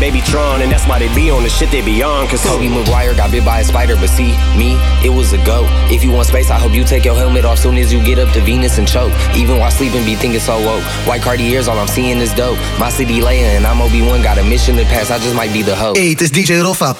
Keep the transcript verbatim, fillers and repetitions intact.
they be Tron, and that's why they be on the shit they be on. Cause Tobey Maguire got bit by a spider, but see, me, it was a go. If you want space, I hope you take your helmet off soon as you get up to Venus and choke. Even while sleeping, be thinking so woke. White Cartiers, all I'm seeing is dope. My city Leia and I'm Obi-Wan, got a mission to pass, I just might be the host. Hey, het is D J Roffa.